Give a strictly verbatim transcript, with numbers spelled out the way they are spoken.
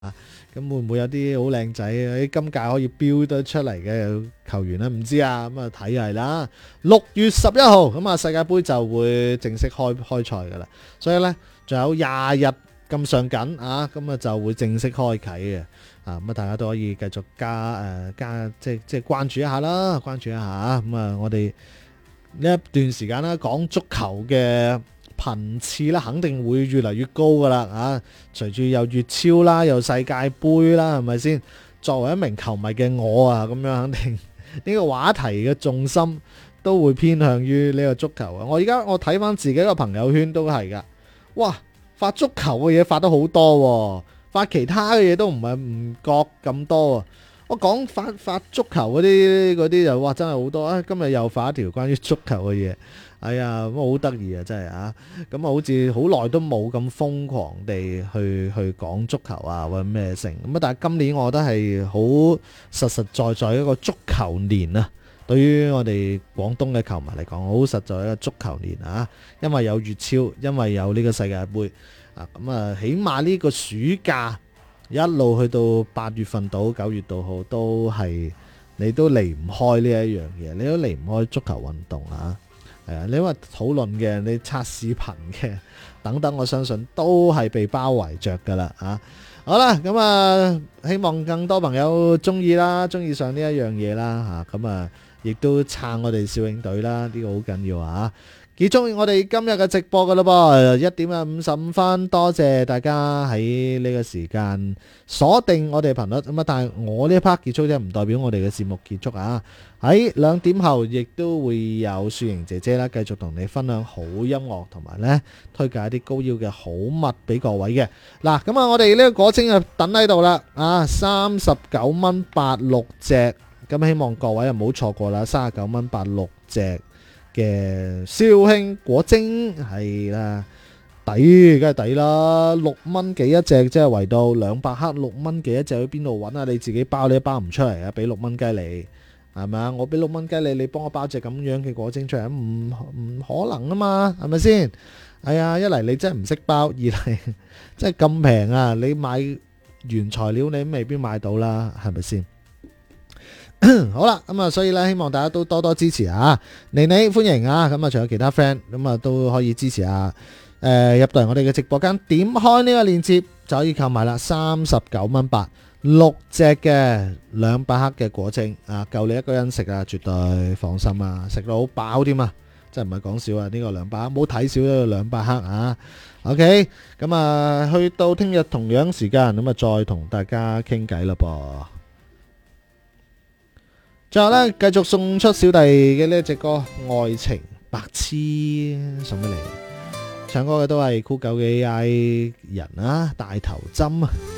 咁會唔會有啲好靚仔喺今屆可以標得出嚟嘅球員呢？唔知啊，咁啊睇係啦。六月十一號咁啊，世界盃就會正式開開賽噶啦，所以呢，仲有廿日咁上緊啊，咁啊就會正式開啟嘅啊，咁啊大家都可以繼續加誒、呃、加即係即係關注一下啦，關注一下啊，咁啊我哋呢一段時間啦，講足球嘅頻次咧，肯定會越嚟越高噶啦啊！隨住有粵超啦，有世界盃啦，係咪先？作為一名球迷嘅我啊，咁樣肯定呢個話題嘅重心都會偏向於呢個足球啊！我而家我睇翻自己個朋友圈都係噶，哇！發足球嘅嘢發得好多，發其他嘅嘢都唔係唔覺咁多啊！我講發發足球嗰啲嗰啲就哇真係好多啊！今日又發一條關於足球嘅嘢。哎呀，咁好得意啊，真係啊！咁啊，好似好耐都冇咁瘋狂地去去講足球啊，或者咩成咁啊！但係今年我覺得係好實實在在一個足球年啊！對於我哋廣東嘅球迷嚟講，好實在一個足球年啊！因為有粵超，因為有呢個世界盃啊！咁啊，起碼呢個暑假一路去到八月份到九月度號，都係你都離唔開呢一樣嘢，你都離唔開足球運動啊！係啊，你話討論嘅，你刷視頻嘅等等，我相信都係被包圍着噶啦啊！好啦，咁啊，希望更多朋友中意啦，中意上呢一樣嘢啦吓，咁啊，亦都撐我哋少慶隊啦，呢個好緊要啊！結束我哋今日嘅直播噶啦噃，一點啊五十五分，多謝大家喺呢個時間鎖定我哋頻率咁啊！但係我呢一 part 結束啫，唔代表我哋嘅節目結束啊！喺兩點後亦都會有雪瑩姐姐啦，繼續同你分享好音樂，同埋呢推介一啲高腰嘅好物俾各位嘅。嗱，咁啊，我哋呢個果青啊等喺度啦，啊，三十九蚊八六隻，咁希望各位啊唔好錯過啦，三十九蚊八六隻嘅紹興果精係啦，抵梗係抵啦，六蚊幾一隻，即係圍到兩百克，六蚊幾一隻，去邊度揾啊？你自己包你都包唔出嚟啊！俾六蚊雞你。係咪啊？我俾六蚊雞你，你幫我包隻咁樣嘅果精出嚟，唔唔可能啊嘛？係咪先？係啊，一嚟你真係唔識包，二嚟真係咁平啊！你買原材料你未必買到啦，係咪先？好啦，咁啊，所以咧，希望大家都多多支持啊！妮妮歡迎啊！咁啊，仲有其他 friend 咁啊，都可以支持下。誒，入到嚟我哋嘅直播間，點開呢個鏈接就可以購買啦，三十九蚊八。六隻嘅兩百克嘅果精啊，夠你一個人食啊，絕對放心啊，食到好飽添啊，真係唔係講少啊！呢個兩百克，冇睇少咗兩百克啊。OK，咁啊，去到聽日同樣時間，咁啊，再同大家傾偈啦噃。最後呢，繼續送出小弟嘅呢一隻歌《愛情白痴》送俾你，唱歌嘅都係酷狗嘅 A I 人啊，大頭針啊。